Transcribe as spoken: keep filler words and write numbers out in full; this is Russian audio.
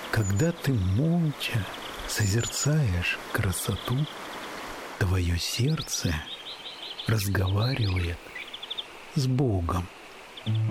Когда ты молча созерцаешь красоту, твое сердце разговаривает с Богом.